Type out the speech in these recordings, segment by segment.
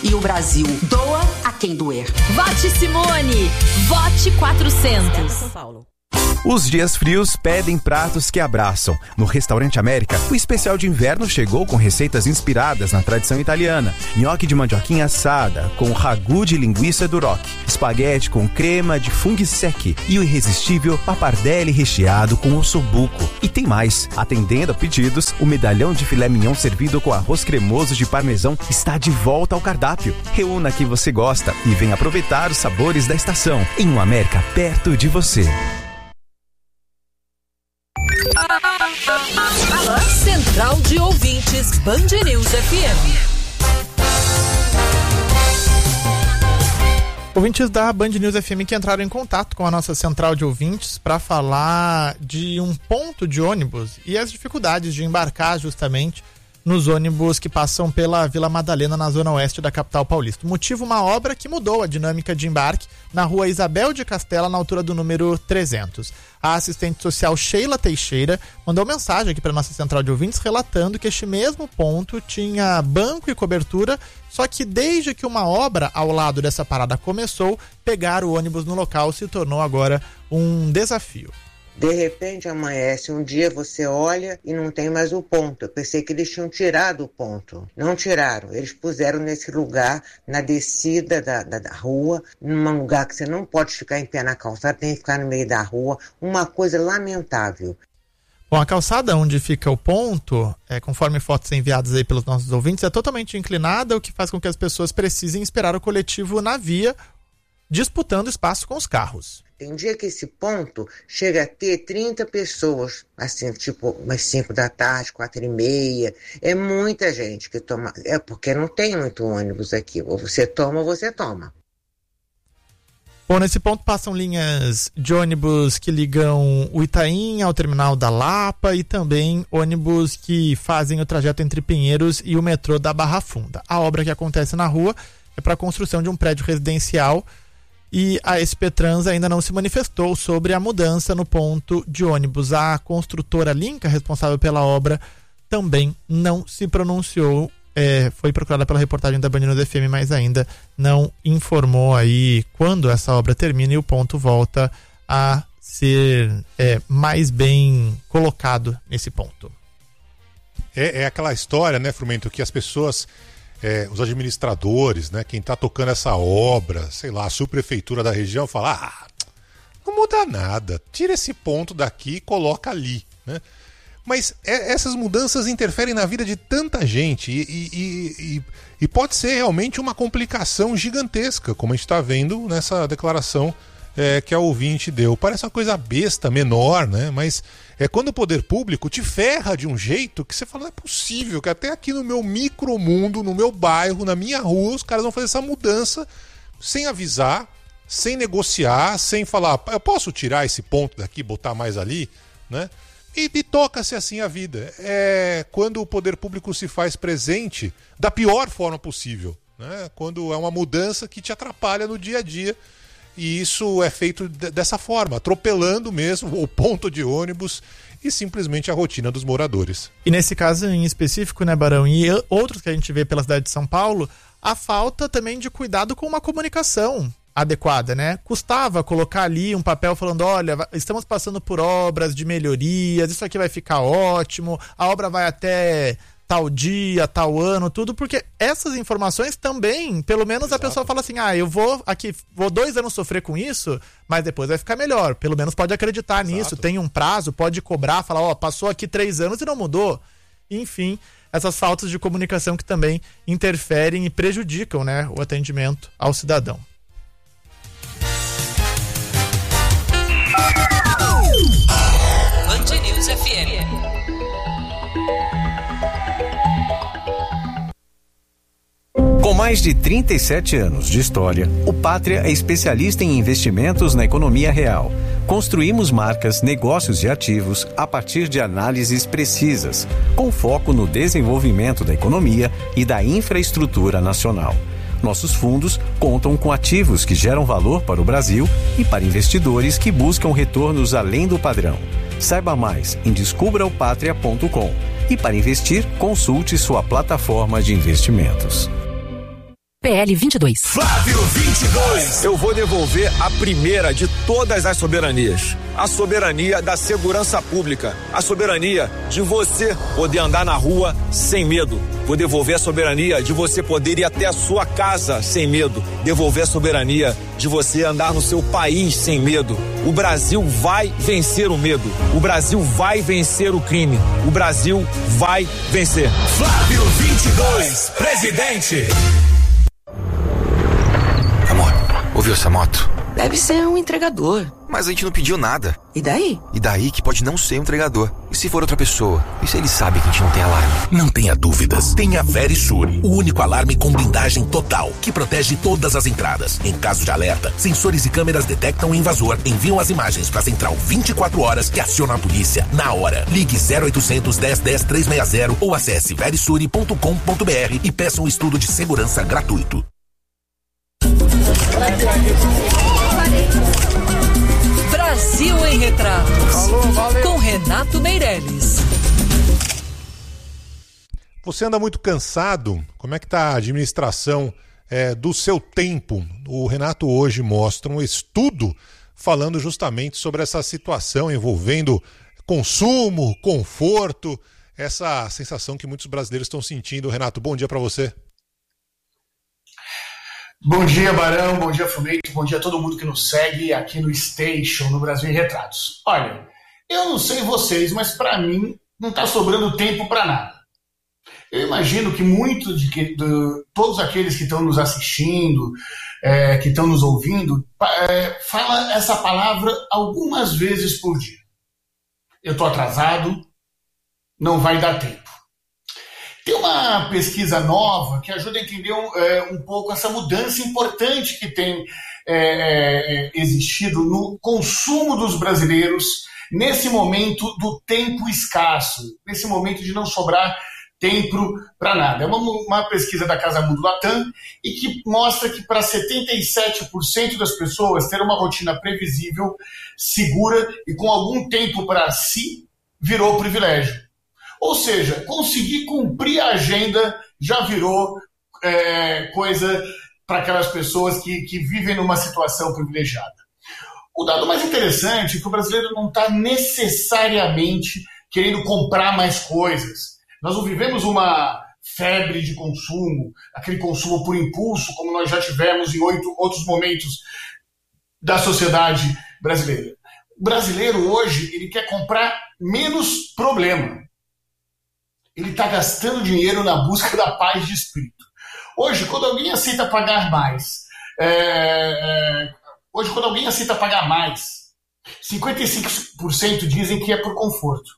E o Brasil doa a quem doer. Vote Simone! Vote 400. São Paulo. Os dias frios pedem pratos que abraçam. No Restaurante América, o especial de inverno chegou com receitas inspiradas na tradição italiana. Nhoque de mandioquinha assada, com ragu de linguiça duroc, espaguete com crema de funghi secchi e o irresistível pappardelle recheado com ossobuco. E tem mais. Atendendo a pedidos, o medalhão de filé mignon servido com arroz cremoso de parmesão está de volta ao cardápio. Reúna quem você gosta e venha aproveitar os sabores da estação em uma América perto de você. Central de Ouvintes Band News FM. Ouvintes da Band News FM que entraram em contato com a nossa central de ouvintes para falar de um ponto de ônibus e as dificuldades de embarcar justamente nos ônibus que passam pela Vila Madalena, na zona oeste da capital paulista. O motivo, uma obra que mudou a dinâmica de embarque na rua Isabel de Castela, na altura do número 300. A assistente social Sheila Teixeira mandou mensagem aqui para nossa central de ouvintes relatando que este mesmo ponto tinha banco e cobertura, só que desde que uma obra ao lado dessa parada começou, pegar o ônibus no local se tornou agora um desafio. De repente amanhece um dia, você olha e não tem mais o ponto. Eu pensei que eles tinham tirado o ponto. Não tiraram, eles puseram nesse lugar, na descida da rua, num lugar que você não pode ficar em pé na calçada, tem que ficar no meio da rua, uma coisa lamentável. Bom, a calçada onde fica o ponto, conforme fotos enviadas aí pelos nossos ouvintes, é totalmente inclinada, o que faz com que as pessoas precisem esperar o coletivo na via, disputando espaço com os carros. Tem dia que esse ponto chega a ter 30 pessoas, assim, tipo, umas 5 da tarde, 4h30. É muita gente que toma. É porque não tem muito ônibus aqui. Ou você toma ou você toma. Bom, nesse ponto passam linhas de ônibus que ligam o Itaim ao terminal da Lapa e também ônibus que fazem o trajeto entre Pinheiros e o metrô da Barra Funda. A obra que acontece na rua é para a construção de um prédio residencial e a SP Trans ainda não se manifestou sobre a mudança no ponto de ônibus. A construtora Linca, responsável pela obra, também não se pronunciou. Foi procurada pela reportagem da Band News FM, mas ainda não informou aí quando essa obra termina e o ponto volta a ser mais bem colocado nesse ponto. É aquela história, né, Frumento, que as pessoas... os administradores, né, quem está tocando essa obra, sei lá, a subprefeitura da região fala, não muda nada, tira esse ponto daqui e coloca ali, né? Mas essas mudanças interferem na vida de tanta gente e pode ser realmente uma complicação gigantesca, como a gente está vendo nessa declaração que a ouvinte deu. Parece uma coisa besta, menor, né? Mas quando o poder público te ferra de um jeito que você fala, não é possível que até aqui no meu micromundo, no meu bairro, na minha rua, os caras vão fazer essa mudança sem avisar, sem negociar, sem falar, eu posso tirar esse ponto daqui, botar mais ali, né? E toca-se assim a vida. Quando o poder público se faz presente da pior forma possível, né? Quando é uma mudança que te atrapalha no dia a dia. E isso é feito dessa forma, atropelando mesmo o ponto de ônibus e simplesmente a rotina dos moradores. E nesse caso em específico, né, Barão, e outros que a gente vê pela cidade de São Paulo, a falta também de cuidado com uma comunicação adequada, né? Custava colocar ali um papel falando, olha, estamos passando por obras de melhorias, isso aqui vai ficar ótimo, a obra vai até tal dia, tal ano, tudo, porque essas informações também, pelo menos a pessoa fala assim, eu vou 2 anos sofrer com isso, mas depois vai ficar melhor, pelo menos pode acreditar nisso, tem um prazo, pode cobrar, falar, passou aqui 3 anos e não mudou. Enfim, essas faltas de comunicação que também interferem e prejudicam, né, o atendimento ao cidadão. Band News FM. Com mais de 37 anos de história, o Pátria é especialista em investimentos na economia real. Construímos marcas, negócios e ativos a partir de análises precisas, com foco no desenvolvimento da economia e da infraestrutura nacional. Nossos fundos contam com ativos que geram valor para o Brasil e para investidores que buscam retornos além do padrão. Saiba mais em descubraopatria.com e para investir, consulte sua plataforma de investimentos. PL 22. Flávio 22. Eu vou devolver a primeira de todas as soberanias. A soberania da segurança pública. A soberania de você poder andar na rua sem medo. Vou devolver a soberania de você poder ir até a sua casa sem medo. Devolver a soberania de você andar no seu país sem medo. O Brasil vai vencer o medo. O Brasil vai vencer o crime. O Brasil vai vencer. Flávio 22, presidente. Amor, ouviu essa moto? Deve ser um entregador. Mas a gente não pediu nada. E daí? E daí que pode não ser um entregador. E se for outra pessoa? E se ele sabe que a gente não tem alarme? Não tenha dúvidas. Tenha Verisure, o único alarme com blindagem total, que protege todas as entradas. Em caso de alerta, sensores e câmeras detectam o invasor, enviam as imagens para a central 24 horas que aciona a polícia na hora. Ligue 0800 10 10 360 ou acesse verisure.com.br e peça um estudo de segurança gratuito. Brasil em Retratos. Com Renato Meirelles. Você anda muito cansado? Como é que está a administração do seu tempo? O Renato hoje mostra um estudo falando justamente sobre essa situação envolvendo consumo, conforto, essa sensação que muitos brasileiros estão sentindo. Renato, bom dia para você. Bom dia, Barão, bom dia, Fumento, bom dia a todo mundo que nos segue aqui no Station, no Brasil em Retratos. Olha, eu não sei vocês, mas para mim não está sobrando tempo para nada. Eu imagino que todos aqueles que estão nos assistindo, que estão nos ouvindo, fala essa palavra algumas vezes por dia. Eu estou atrasado, não vai dar tempo. Tem uma pesquisa nova que ajuda a entender um pouco essa mudança importante que tem existido no consumo dos brasileiros nesse momento do tempo escasso, nesse momento de não sobrar tempo para nada. É uma pesquisa da Casa Mundo Latam e que mostra que para 77% das pessoas ter uma rotina previsível, segura e com algum tempo para si virou privilégio. Ou seja, conseguir cumprir a agenda já virou coisa para aquelas pessoas que vivem numa situação privilegiada. O dado mais interessante é que o brasileiro não está necessariamente querendo comprar mais coisas. Nós não vivemos uma febre de consumo, aquele consumo por impulso, como nós já tivemos em outros momentos da sociedade brasileira. O brasileiro hoje ele quer comprar menos problema. Ele está gastando dinheiro na busca da paz de espírito. Hoje, quando alguém aceita pagar mais, 55% dizem que é por conforto.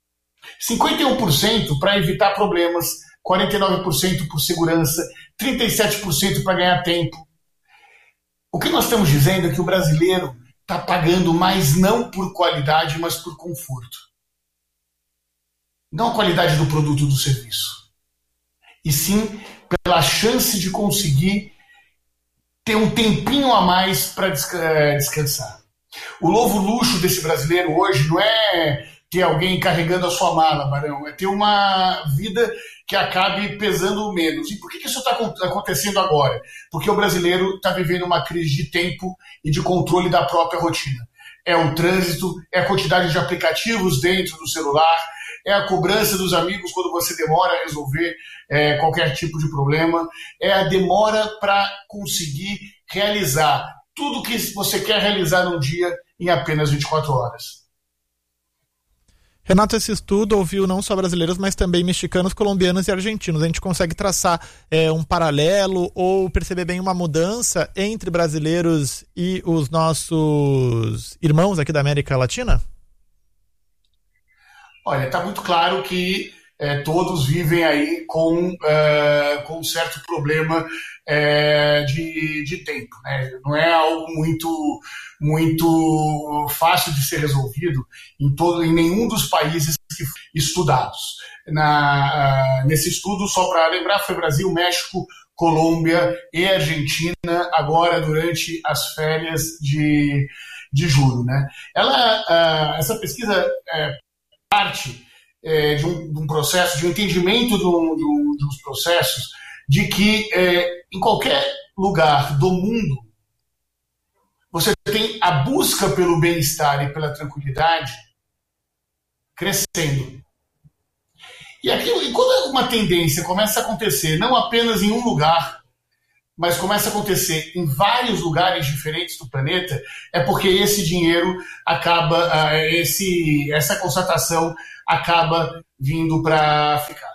51% para evitar problemas, 49% por segurança, 37% para ganhar tempo. O que nós estamos dizendo é que o brasileiro está pagando mais não por qualidade, mas por conforto. Não a qualidade do produto ou do serviço, e sim pela chance de conseguir ter um tempinho a mais para descansar. O novo luxo desse brasileiro hoje não é ter alguém carregando a sua mala, Barão, é ter uma vida que acabe pesando menos. E por que isso está acontecendo agora? Porque o brasileiro está vivendo uma crise de tempo e de controle da própria rotina. É o trânsito, é a quantidade de aplicativos dentro do celular, é a cobrança dos amigos quando você demora a resolver qualquer tipo de problema, é a demora para conseguir realizar tudo que você quer realizar num dia em apenas 24 horas. Renato, esse estudo ouviu não só brasileiros, mas também mexicanos, colombianos e argentinos. A gente consegue traçar um paralelo ou perceber bem uma mudança entre brasileiros e os nossos irmãos aqui da América Latina? Olha, está muito claro que todos vivem aí com um certo problema de tempo, né? Não é algo muito fácil de ser resolvido em nenhum dos países estudados. Nesse estudo, só para lembrar, foi Brasil, México, Colômbia e Argentina, agora durante as férias de julho, né? Essa pesquisa parte de um processo, de um entendimento dos processos de que em qualquer lugar do mundo você tem a busca pelo bem-estar e pela tranquilidade crescendo. E quando uma tendência começa a acontecer, não apenas em um lugar, mas começa a acontecer em vários lugares diferentes do planeta, é porque esse dinheiro acaba, essa constatação acaba vindo para ficar.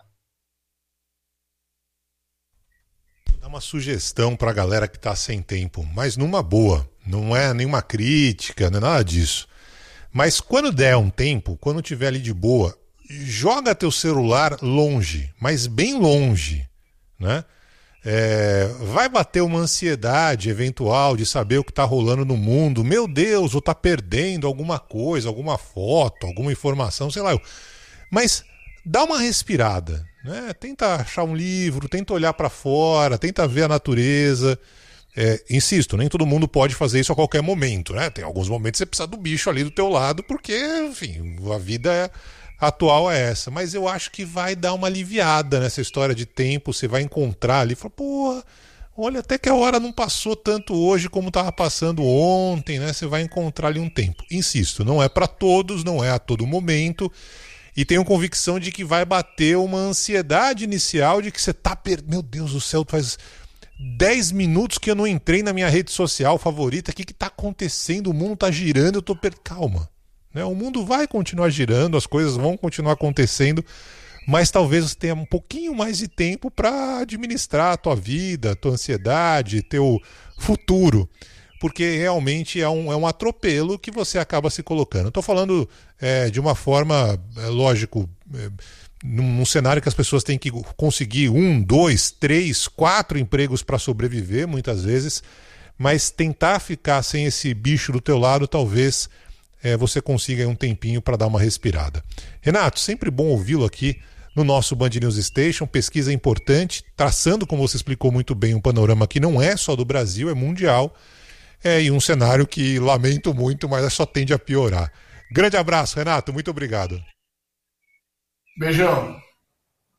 Vou dar uma sugestão para a galera que está sem tempo, mas numa boa, não é nenhuma crítica, não é nada disso. Mas quando der um tempo, quando tiver ali de boa, joga teu celular longe, mas bem longe, né? Vai bater uma ansiedade eventual de saber o que está rolando no mundo. Meu Deus, ou tá perdendo alguma coisa, alguma foto, alguma informação, sei lá. Mas dá uma respirada, né? Tenta achar um livro, tenta olhar para fora, tenta ver a natureza. Insisto, nem todo mundo pode fazer isso a qualquer momento, né? Tem alguns momentos que você precisa do bicho ali do teu lado, porque, enfim, a vida atual é essa. Mas eu acho que vai dar uma aliviada nessa história de tempo. Você vai encontrar ali e falar, pô, olha, até que a hora não passou tanto hoje como estava passando ontem, né? Você vai encontrar ali um tempo. Insisto, não é para todos, não é a todo momento. E tenho convicção de que vai bater uma ansiedade inicial de que você tá perdendo. Meu Deus do céu, faz 10 minutos que eu não entrei na minha rede social favorita. O que tá acontecendo? O mundo tá girando, eu tô Calma. O mundo vai continuar girando, as coisas vão continuar acontecendo, mas talvez você tenha um pouquinho mais de tempo para administrar a tua vida, a tua ansiedade, teu futuro, porque realmente é um atropelo que você acaba se colocando. Estou falando de uma forma, lógico, num cenário que as pessoas têm que conseguir 1, 2, 3, 4 empregos para sobreviver, muitas vezes, mas tentar ficar sem esse bicho do teu lado, talvez você consiga um tempinho para dar uma respirada. Renato, sempre bom ouvi-lo aqui no nosso Band News Station. Pesquisa importante, traçando, como você explicou muito bem, um panorama que não é só do Brasil, é mundial, e um cenário que lamento muito, mas só tende a piorar. Grande abraço, Renato, muito obrigado. Beijão.